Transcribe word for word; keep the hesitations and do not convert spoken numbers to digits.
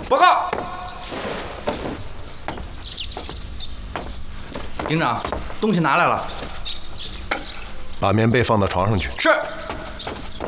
报告，营长，东西拿来了。 把棉被放到床上去。 是。